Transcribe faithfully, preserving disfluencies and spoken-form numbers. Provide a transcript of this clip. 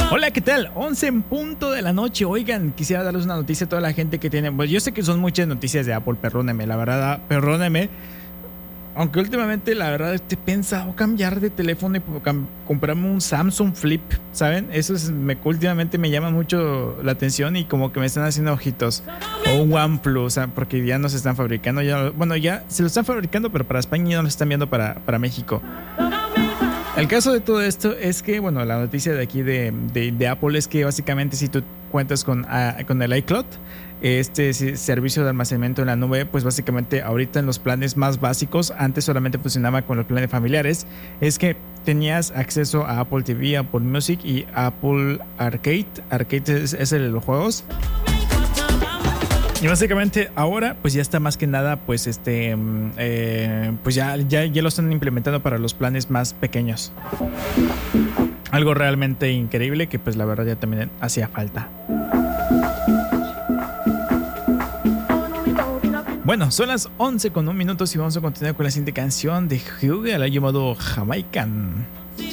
Hola, ¿qué tal? once en punto de la noche. Oigan, quisiera darles una noticia a toda la gente que tiene. Pues yo sé que son muchas noticias de Apple, perdóneme, la verdad, perdóneme. Aunque últimamente, la verdad, he pensado cambiar de teléfono y cam- comprarme un Samsung Flip, ¿saben? Eso es, me, últimamente me llama mucho la atención y como que me están haciendo ojitos. O un OnePlus, o sea, porque ya no se están fabricando. Ya, bueno, ya se lo están fabricando, pero para España ya no lo están viendo para, para México. El caso de todo esto es que, bueno, la noticia de aquí de, de, de Apple es que básicamente si tú cuentas con, uh, con el iCloud, este servicio de almacenamiento en la nube, pues básicamente ahorita en los planes más básicos, antes solamente funcionaba con los planes familiares, es que tenías acceso a Apple T V, Apple Music y Apple Arcade. Arcade es, es el de los juegos. Y básicamente ahora pues ya está más que nada pues este eh, pues ya, ya, ya lo están implementando para los planes más pequeños. Algo realmente increíble que pues la verdad ya también hacía falta. Bueno, son las once con un minuto y vamos a continuar con la siguiente canción de Hugo, la llamado Jamaican.